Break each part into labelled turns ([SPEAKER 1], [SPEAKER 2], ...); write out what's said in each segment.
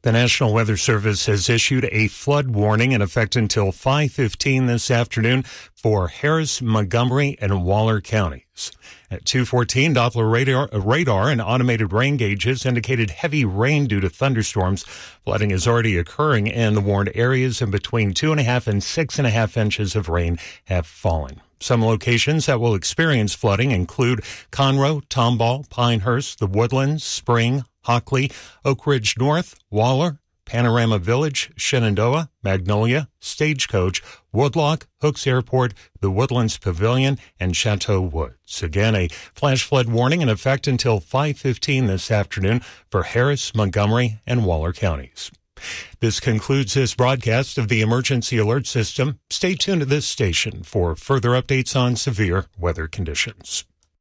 [SPEAKER 1] The National Weather Service has issued a flood warning in effect until 5:15 this afternoon for Harris, Montgomery, and Waller counties. At 2:14, Doppler radar and automated rain gauges indicated heavy rain due to thunderstorms. Flooding is already occurring in the warned areas, and between 2.5 and 6.5 inches of rain have fallen. Some locations that will experience flooding include Conroe, Tomball, Pinehurst, The Woodlands, Spring, Hockley, Oak Ridge North, Waller, Panorama Village, Shenandoah, Magnolia, Stagecoach, Woodlock, Hooks Airport, The Woodlands Pavilion, and Chateau Woods. Again, a flash flood warning in effect until 5:15 this afternoon for Harris, Montgomery, and Waller counties. This concludes this broadcast of the Emergency Alert System. Stay tuned to this station for further updates on severe weather conditions.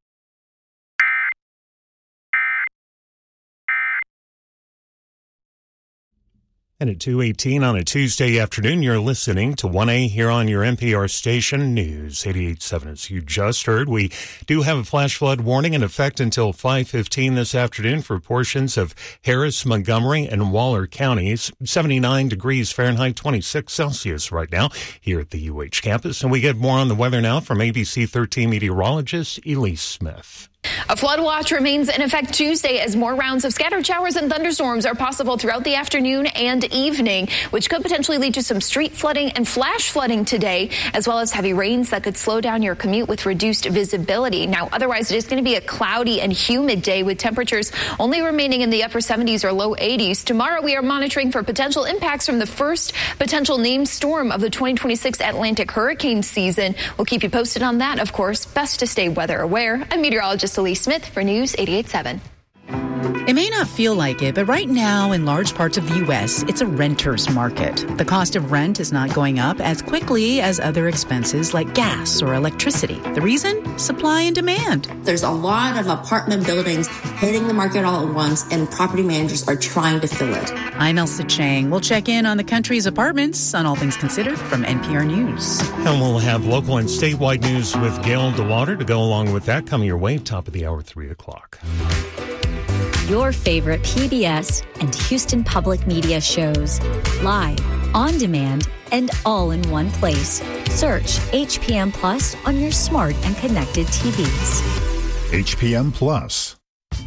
[SPEAKER 1] And at 2:18 on a Tuesday afternoon, you're listening to 1A here on your NPR station, News 88.7. As you just heard, we do have a flash flood warning in effect until 5:15 this afternoon for portions of Harris, Montgomery, and Waller counties. 79 degrees Fahrenheit, 26 Celsius right now here at the UH campus. And we get more on the weather now from ABC 13 meteorologist Elise Smith.
[SPEAKER 2] A flood watch remains in effect Tuesday as more rounds of scattered showers and thunderstorms are possible throughout the afternoon and evening, which could potentially lead to some street flooding and flash flooding today, as well as heavy rains that could slow down your commute with reduced visibility. Now, otherwise, it is going to be a cloudy and humid day with temperatures only remaining in the upper 70s or low 80s. Tomorrow, we are monitoring for potential impacts from the first potential named storm of the 2026 Atlantic hurricane season. We'll keep you posted on that, of course. Best to stay weather aware. I'm meteorologist Elise Smith for News 88.7.
[SPEAKER 3] It may not feel like it, but right now in large parts of the U.S., it's a renter's market. The cost of rent is not going up as quickly as other expenses like gas or electricity. The reason? Supply and demand.
[SPEAKER 4] There's a lot of apartment buildings hitting the market all at once, and property managers are trying to fill it.
[SPEAKER 3] I'm Elsa Chang. We'll check in on the country's apartments on All Things Considered from NPR News.
[SPEAKER 1] And we'll have local and statewide news with Gail DeLauder to go along with that coming your way, top of the hour, 3 o'clock.
[SPEAKER 5] Your favorite PBS and Houston Public Media shows, live, on demand, and all in one place. Search HPM Plus on your smart and connected TVs.
[SPEAKER 6] HPM Plus.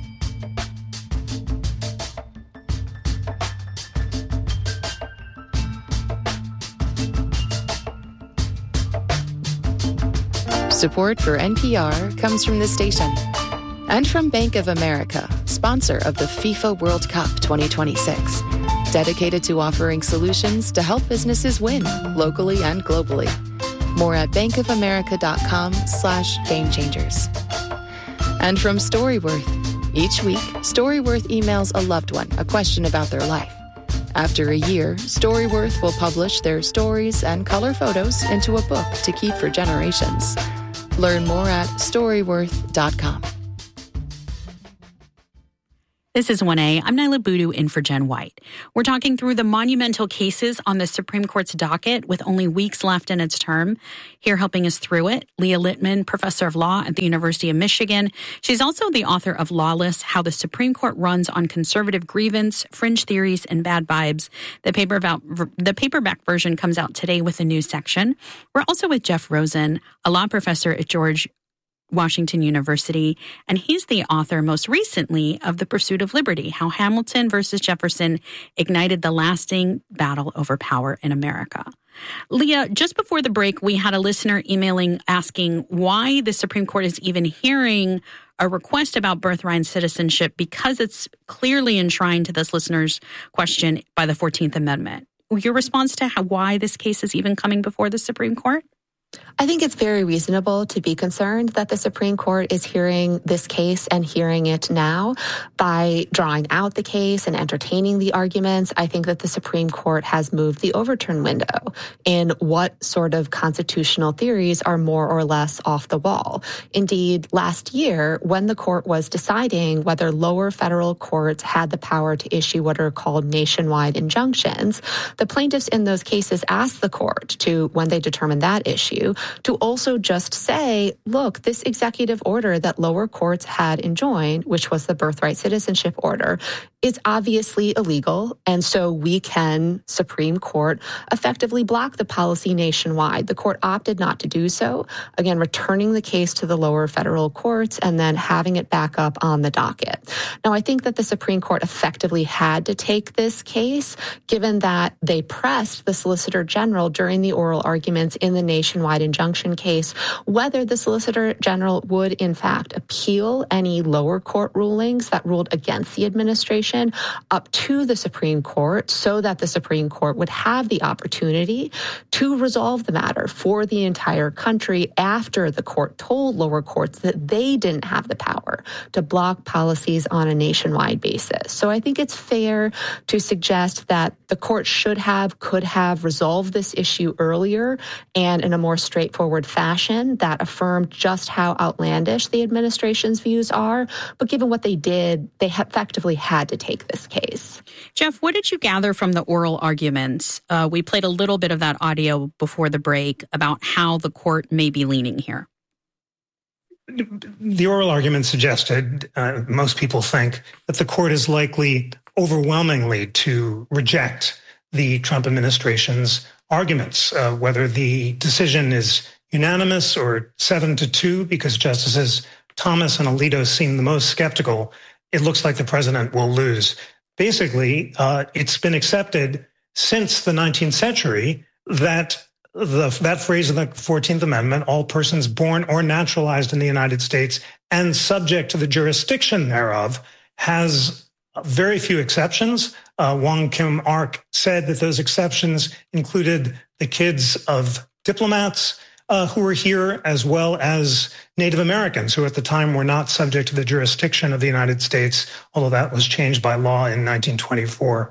[SPEAKER 7] Support for NPR comes from this station and from Bank of America, sponsor of the FIFA World Cup 2026, dedicated to offering solutions to help businesses win locally and globally. More at bankofamerica.com/gamechangers. And from Storyworth, each week, Storyworth emails a loved one a question about their life. After a year, Storyworth will publish their stories and color photos into a book to keep for generations. Learn more at storyworth.com.
[SPEAKER 8] This is 1A. I'm Nyla Boodoo in for Jen White. We're talking through the monumental cases on the Supreme Court's docket with only weeks left in its term. Here helping us through it, Leah Littman, professor of law at the University of Michigan. She's also the author of Lawless, How the Supreme Court Runs on Conservative Grievance, Fringe Theories, and Bad Vibes. The paperback version comes out today with a new section. We're also with Jeff Rosen, a law professor at George Washington University, and he's the author most recently of The Pursuit of Liberty, How Hamilton versus Jefferson Ignited the Lasting Battle Over Power in America. Leah, just before the break, we had a listener emailing asking why the Supreme Court is even hearing a request about birthright citizenship because it's clearly enshrined to this listener's question by the 14th Amendment. Your response to why this case is even coming before the Supreme Court?
[SPEAKER 9] I think it's very reasonable to be concerned that the Supreme Court is hearing this case and hearing it now by drawing out the case and entertaining the arguments. I think that the Supreme Court has moved the overturn window in what sort of constitutional theories are more or less off the wall. Indeed, last year, when the court was deciding whether lower federal courts had the power to issue what are called nationwide injunctions, the plaintiffs in those cases asked the court to, when they determined that issue, issue to also just say, look, this executive order that lower courts had enjoined, which was the birthright citizenship order, is obviously illegal. And so we can, Supreme Court, effectively block the policy nationwide. The court opted not to do so, again, returning the case to the lower federal courts and then having it back up on the docket. Now, I think that the Supreme Court effectively had to take this case, given that they pressed the Solicitor General during the oral arguments in the nationwide injunction case, whether the Solicitor General would, in fact, appeal any lower court rulings that ruled against the administration up to the Supreme Court so that the Supreme Court would have the opportunity to resolve the matter for the entire country after the court told lower courts that they didn't have the power to block policies on a nationwide basis. So I think it's fair to suggest that the court could have resolved this issue earlier and in a more straightforward fashion that affirmed just how outlandish the administration's views are. But given what they did, they effectively had to take this case.
[SPEAKER 8] Jeff, what did you gather from the oral arguments? We played a little bit of that audio before the break about how the court may be leaning here.
[SPEAKER 10] The oral argument suggested, most people think, that the court is likely overwhelmingly to reject the Trump administration's arguments, whether the decision is unanimous or 7-2, because Justices Thomas and Alito seem the most skeptical. It looks like the president will lose. Basically, it's been accepted since the 19th century that that phrase in the 14th Amendment, all persons born or naturalized in the United States and subject to the jurisdiction thereof, has very few exceptions. Wong Kim Ark said that those exceptions included the kids of diplomats who were here, as well as Native Americans, who at the time were not subject to the jurisdiction of the United States, although that was changed by law in 1924.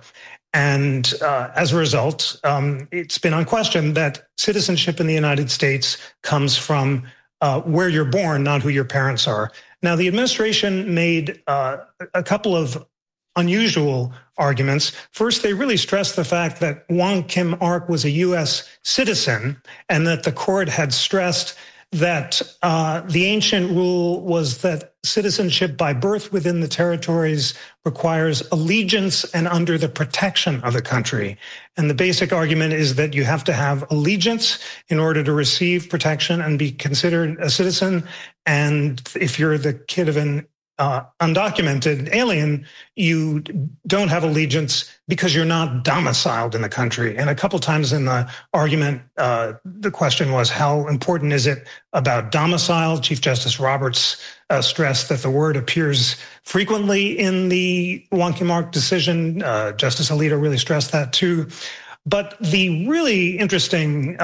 [SPEAKER 10] And as a result, it's been unquestioned that citizenship in the United States comes from where you're born, not who your parents are. Now, the administration made a couple of unusual arguments. First, they really stressed the fact that Wong Kim Ark was a U.S. citizen and that the court had stressed that the ancient rule was that citizenship by birth within the territories requires allegiance and under the protection of the country. And the basic argument is that you have to have allegiance in order to receive protection and be considered a citizen. And if you're the kid of an undocumented alien, you don't have allegiance because you're not domiciled in the country. And a couple times in the argument, the question was, how important is it about domicile? Chief Justice Roberts stressed that the word appears frequently in the Wong Kim Ark decision. Justice Alito really stressed that too. But the really interesting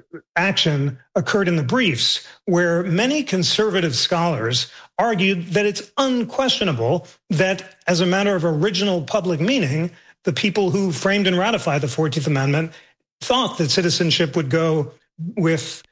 [SPEAKER 10] action occurred in the briefs, where many conservative scholars argued that it's unquestionable that, as a matter of original public meaning, the people who framed and ratified the 14th Amendment thought that citizenship would go with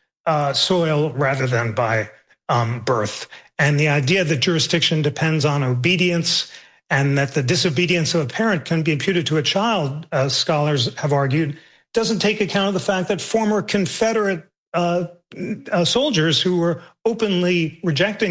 [SPEAKER 10] soil rather than by birth. And the idea that jurisdiction depends on obedience and that the disobedience of a parent can be imputed to a child, scholars have argued, doesn't take account of the fact that former Confederate soldiers who were openly rejecting